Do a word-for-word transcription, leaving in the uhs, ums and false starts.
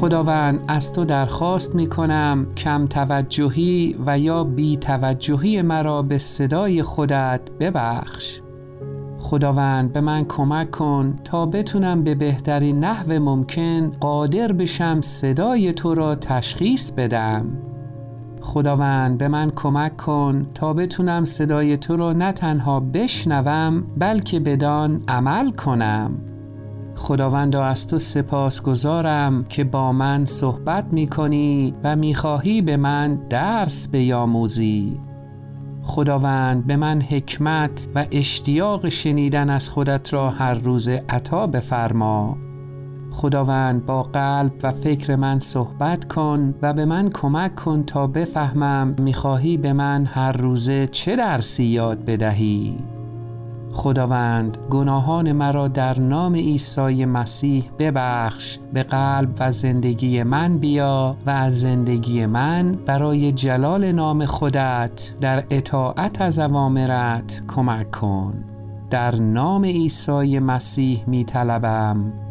خداوند از تو درخواست می کنم کم توجهی و یا بی توجهی مرا به صدای خودت ببخش. خداوند به من کمک کن تا بتونم به بهترین نحو ممکن قادر بشم صدای تو را تشخیص بدم. خداوند به من کمک کن تا بتونم صدای تو را نه تنها بشنوم بلکه بدان عمل کنم. خداوندا از تو سپاسگزارم که با من صحبت می کنی و می خواهی به من درس بیاموزی. خداوند به من حکمت و اشتیاق شنیدن از خودت را هر روز عطا بفرما. خداوند با قلب و فکر من صحبت کن و به من کمک کن تا بفهمم می‌خواهی به من هر روزه چه درسی یاد بدهی. خداوند گناهان مرا در نام عیسی مسیح ببخش، به قلب و زندگی من بیا و از زندگی من برای جلال نام خودت در اطاعت از اوامرت کمک کن. در نام عیسی مسیح می طلبم.